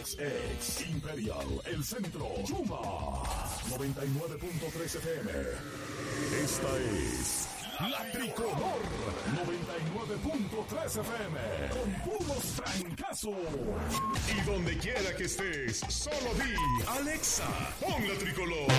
XX, Imperial, El Centro, Chuma, 99.3 FM. Esta es La Tricolor, 99.3 FM, con puros trancazos. Y donde quiera que estés, solo di, Alexa, pon La Tricolor.